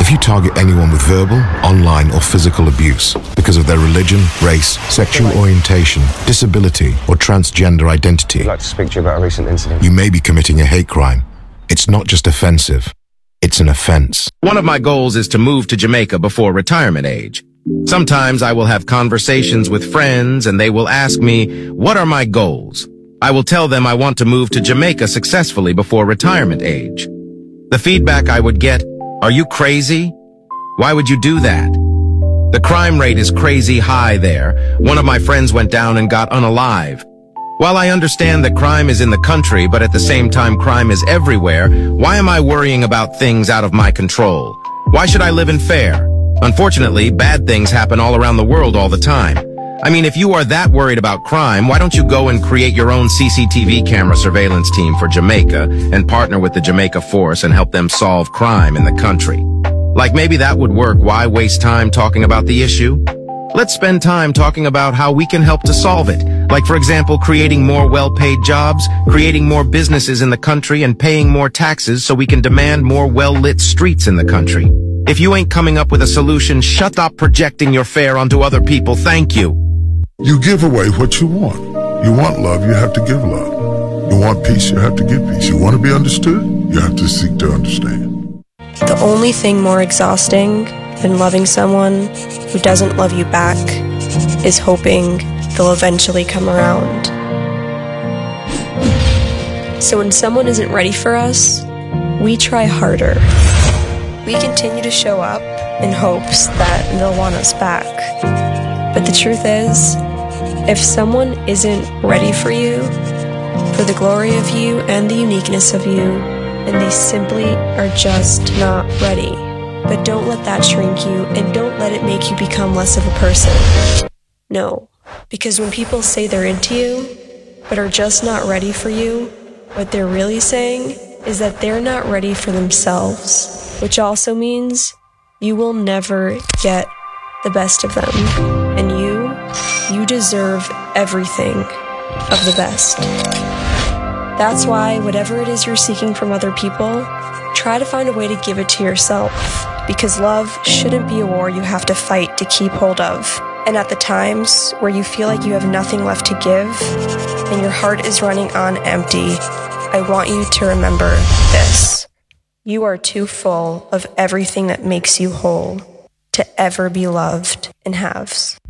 If you target anyone with verbal, online, or physical abuse because of their religion, race, sexual orientation, disability, or transgender identity, I'd like to speak to you about a recent incident. you may be committing a hate crime. It's not just offensive, it's an offense. One of my goals is to move to Jamaica before retirement age. Sometimes I will have conversations with friends and they will ask me, what are my goals? I will tell them I want to move to Jamaica successfully before retirement age. The feedback I would get, are you crazy? Why would you do that? The crime rate is crazy high there. One of my friends went down and got unalive. While I understand that crime is in the country, but at the same time crime is everywhere, why am I worrying about things out of my control? Why should I live in fear? Unfortunately, bad things happen all around the world all the time. I mean, if you are that worried about crime, why don't you go and create your own CCTV camera surveillance team for Jamaica and partner with the Jamaica Force and help them solve crime in the country? Like maybe that would work. Why waste time talking about the issue? Let's spend time talking about how we can help to solve it. Like, for example, creating more well-paid jobs, creating more businesses in the country, and paying more taxes so we can demand more well-lit streets in the country. If you ain't coming up with a solution, shut up projecting your fear onto other people. Thank you. You give away what you want. You want love, you have to give love. You want peace, you have to give peace. You want to be understood, you have to seek to understand. The only thing more exhausting than loving someone who doesn't love you back is hoping they'll eventually come around. So when someone isn't ready for us, we try harder. We continue to show up in hopes that they'll want us back. But the truth is, if someone isn't ready for you, for the glory of you and the uniqueness of you, then they simply are just not ready. But don't let that shrink you, and don't let it make you become less of a person. No, because when people say they're into you, but are just not ready for you, what they're really saying is that they're not ready for themselves, which also means you will never get the best of them. And you deserve everything of the best. That's why whatever it is you're seeking from other people, try to find a way to give it to yourself. Because love shouldn't be a war you have to fight to keep hold of. And at the times where you feel like you have nothing left to give, and your heart is running on empty, I want you to remember this. You are too full of everything that makes you whole to ever be loved in halves.